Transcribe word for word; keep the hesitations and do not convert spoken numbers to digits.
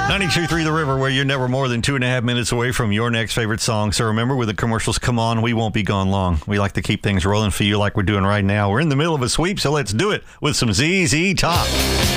ninety-two point three The River, where you're never more than two and a half minutes away from your next favorite song. So remember, when the commercials come on, we won't be gone long. We like to keep things rolling for you like we're doing right now. We're in the middle of a sweep, so let's do it with some Z Z Top.